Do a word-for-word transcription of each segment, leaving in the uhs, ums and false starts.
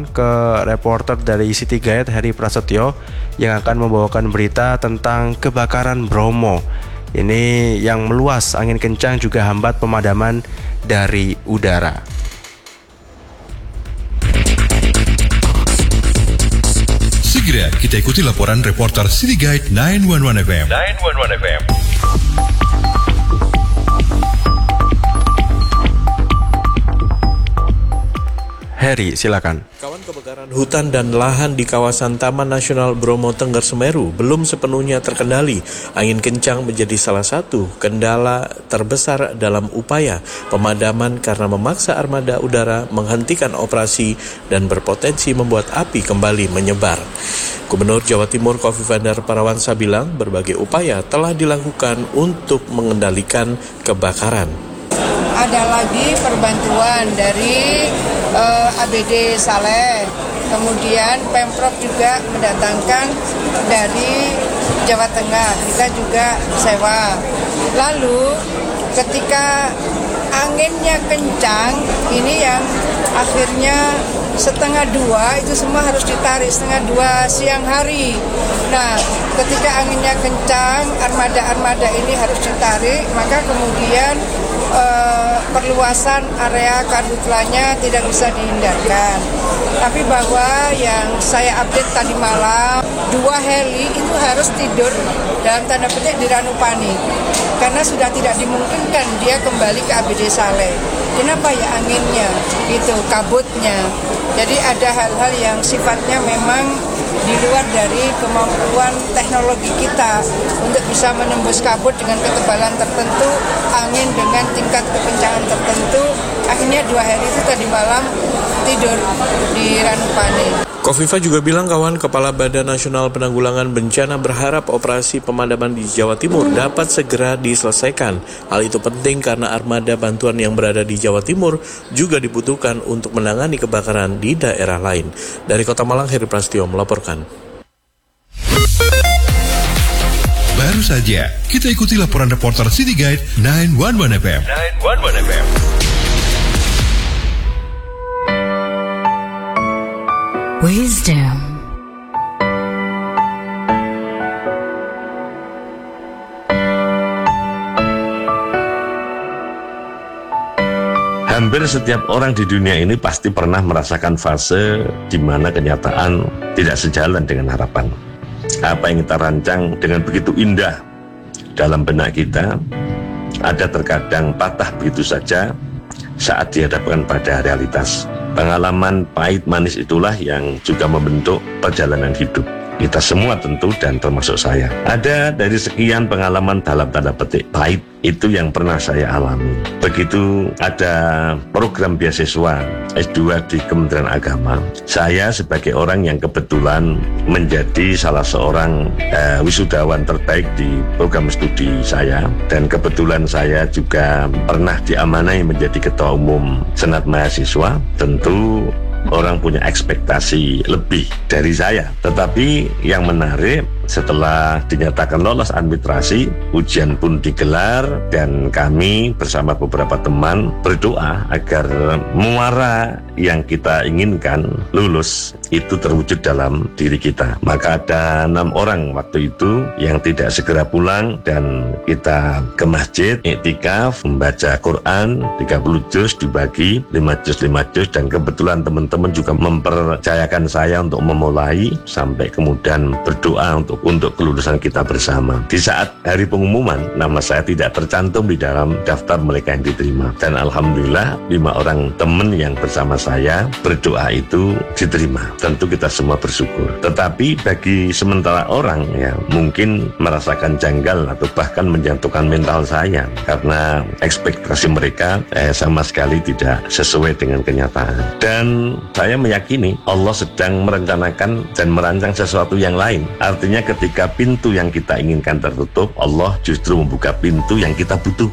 ke reporter dari City Guide Heri Prasetyo yang akan membawakan berita tentang kebakaran Bromo. Ini yang meluas, angin kencang juga hambat pemadaman dari udara. Segera kita ikuti laporan reporter City Guide sembilan satu satu F M. sembilan satu satu F M. Heri, silakan. Kawan, kebakaran hutan dan lahan di kawasan Taman Nasional Bromo Tengger Semeru belum sepenuhnya terkendali. Angin kencang menjadi salah satu kendala terbesar dalam upaya pemadaman karena memaksa armada udara menghentikan operasi dan berpotensi membuat api kembali menyebar. Gubernur Jawa Timur Khofifah Indar Parawansa bilang berbagai upaya telah dilakukan untuk mengendalikan kebakaran. Ada lagi perbantuan dari uh, A B D Saleh, kemudian Pemprov juga mendatangkan dari Jawa Tengah, kita juga sewa. Lalu ketika anginnya kencang, ini yang akhirnya setengah dua itu semua harus ditarik, setengah dua siang hari. Nah, ketika anginnya kencang, armada-armada ini harus ditarik, maka kemudian eh, perluasan area karhutlanya tidak bisa dihindarkan. Tapi bahwa yang saya update tadi malam, dua heli itu harus tidur dalam tanda petik di Ranupani, karena sudah tidak dimungkinkan dia kembali ke A B D Saleh. Kenapa ya anginnya, itu kabutnya. Jadi ada hal-hal yang sifatnya memang di luar dari kemampuan teknologi kita untuk bisa menembus kabut dengan ketebalan tertentu, angin dengan tingkat kekencangan tertentu. Akhirnya dua hari itu tadi malam tidur di Ranupani. Khofifah juga bilang kawan, Kepala Badan Nasional Penanggulangan Bencana berharap operasi pemadaman di Jawa Timur dapat segera diselesaikan. Hal itu penting karena armada bantuan yang berada di Jawa Timur juga dibutuhkan untuk menangani kebakaran di daerah lain. Dari Kota Malang, Heri Prasetyo melaporkan. Baru saja kita ikuti laporan reporter City Guide sembilan satu satu F M. sembilan satu satu F M. Wisdom. Hampir setiap orang di dunia ini pasti pernah merasakan fase di mana kenyataan tidak sejalan dengan harapan. Apa yang kita rancang dengan begitu indah dalam benak kita, ada terkadang patah begitu saja saat dihadapkan pada realitas. Pengalaman pahit manis itulah yang juga membentuk perjalanan hidup kita semua tentu, dan termasuk saya. Ada dari sekian pengalaman dalam tanda petik pahit itu yang pernah saya alami. Begitu ada program beasiswa S dua di Kementerian Agama, saya sebagai orang yang kebetulan menjadi salah seorang eh, wisudawan terbaik di program studi saya, dan kebetulan saya juga pernah diamanai menjadi ketua umum Senat Mahasiswa. Tentu orang punya ekspektasi lebih dari saya. Tetapi yang menarik, setelah dinyatakan lolos administrasi, ujian pun digelar, dan kami bersama beberapa teman berdoa agar muara yang kita inginkan lulus itu terwujud dalam diri kita. Maka ada enam orang waktu itu yang tidak segera pulang, dan kita ke masjid, iktikaf, membaca Quran tiga puluh juz dibagi lima juz lima juz, dan kebetulan teman-teman juga mempercayakan saya untuk memulai sampai kemudian berdoa untuk untuk kelulusan kita bersama. Di saat hari pengumuman, nama saya tidak tercantum di dalam daftar mereka yang diterima, dan alhamdulillah lima orang teman yang bersama saya berdoa itu diterima. Tentu kita semua bersyukur. Tetapi bagi sementara orang ya mungkin merasakan janggal atau bahkan menjatuhkan mental saya karena ekspektasi mereka eh, sama sekali tidak sesuai dengan kenyataan. Dan saya meyakini Allah sedang merencanakan dan merancang sesuatu yang lain. Artinya ketika pintu yang kita inginkan tertutup, Allah justru membuka pintu yang kita butuhkan.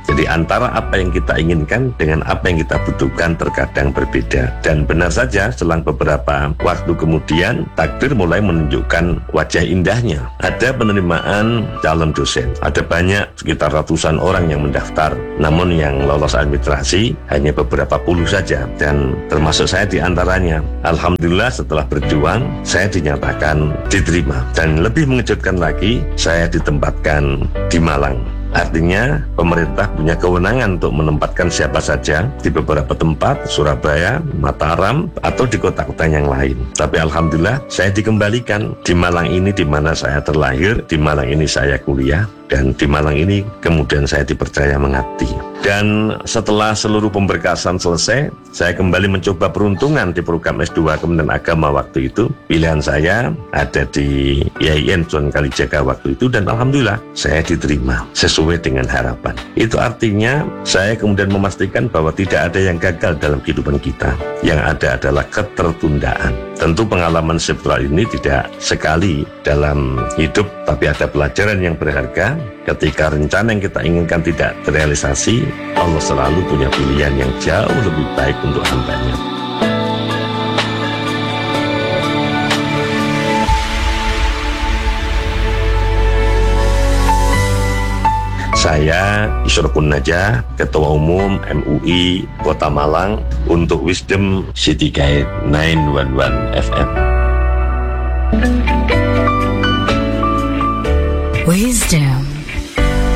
Jadi antara apa yang kita inginkan dengan apa yang kita butuhkan terkadang berbeda. Dan benar saja selang beberapa waktu kemudian takdir mulai menunjukkan wajah indahnya. Ada penerimaan calon dosen. Ada banyak sekitar ratusan orang yang mendaftar. Namun yang lolos administrasi hanya beberapa puluh saja. Dan termasuk saya di antaranya. Alhamdulillah setelah berjuang saya dinyatakan diterima. Dan lebih mengejutkan lagi, saya ditempatkan di Malang. Artinya pemerintah punya kewenangan untuk menempatkan siapa saja di beberapa tempat, Surabaya, Mataram, atau di kota-kota yang lain. Tapi alhamdulillah saya dikembalikan di Malang ini, di mana saya terlahir, di Malang ini saya kuliah, dan di Malang ini kemudian saya dipercaya mengabdi. Dan setelah seluruh pemberkasan selesai, saya kembali mencoba peruntungan di program S dua Kementerian Agama waktu itu. Pilihan saya ada di I A I N Sunan Kalijaga waktu itu, dan alhamdulillah saya diterima sesuai dengan harapan. Itu artinya saya kemudian memastikan bahwa tidak ada yang gagal dalam kehidupan kita. Yang ada adalah ketertundaan. Tentu pengalaman spiritual ini tidak sekali dalam hidup, tapi ada pelajaran yang berharga. Ketika rencana yang kita inginkan tidak terrealisasi, Allah selalu punya pilihan yang jauh lebih baik untuk hambanya. Saya Isyraqun Najah, Ketua Umum M U I Kota Malang untuk Wisdom City Guide sembilan satu satu F M. Wisdom.